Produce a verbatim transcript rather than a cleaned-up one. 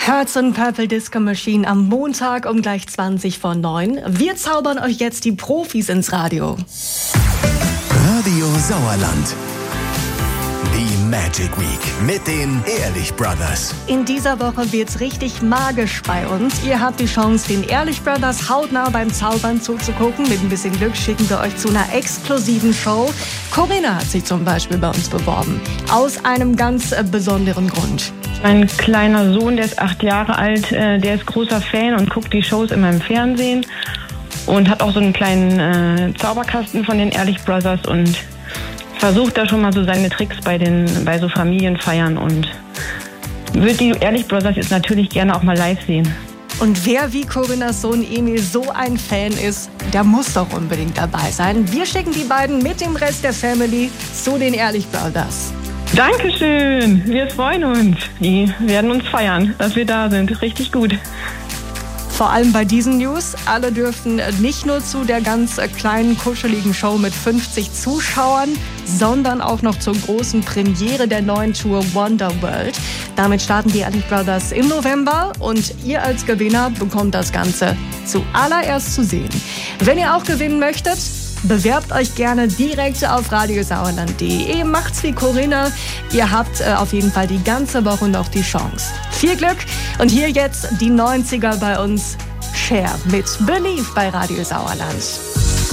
Herz und Purple Disco Machine am Montag um gleich zwanzig vor neun. Wir zaubern euch jetzt die Profis ins Radio. Radio Sauerland. Die Magic Week mit den Ehrlich Brothers. In dieser Woche wird's richtig magisch bei uns. Ihr habt die Chance, den Ehrlich Brothers hautnah beim Zaubern zuzugucken. Mit ein bisschen Glück schicken wir euch zu einer exklusiven Show. Corinna hat sich zum Beispiel bei uns beworben. Aus einem ganz äh, besonderen Grund. Mein kleiner Sohn, der ist acht Jahre alt, äh, der ist großer Fan und guckt die Shows immer im Fernsehen. Und hat auch so einen kleinen äh, Zauberkasten von den Ehrlich Brothers und versucht da schon mal so seine Tricks bei den bei so Familienfeiern und würde die Ehrlich Brothers jetzt natürlich gerne auch mal live sehen. Und wer wie Corinnas Sohn Emil so ein Fan ist, der muss doch unbedingt dabei sein. Wir schicken die beiden mit dem Rest der Family zu den Ehrlich Brothers. Dankeschön, wir freuen uns. Die werden uns feiern, dass wir da sind. Richtig gut. Vor allem bei diesen News. Alle dürfen nicht nur zu der ganz kleinen, kuscheligen Show mit fünfzig Zuschauern, sondern auch noch zur großen Premiere der neuen Tour Wonder World. Damit starten die Ehrlich Brothers im November und ihr als Gewinner bekommt das Ganze zuallererst zu sehen. Wenn ihr auch gewinnen möchtet, bewerbt euch gerne direkt auf radiosauerland punkt de. Macht's wie Corinna. Ihr habt äh, auf jeden Fall die ganze Woche noch die Chance. Viel Glück und hier jetzt die neunziger bei uns. Cher mit Believe bei Radio Sauerland.